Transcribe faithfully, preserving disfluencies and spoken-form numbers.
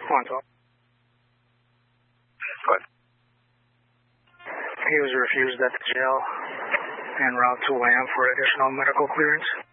On top. Go ahead. He was refused at the jail en route to Lamb for additional medical clearance.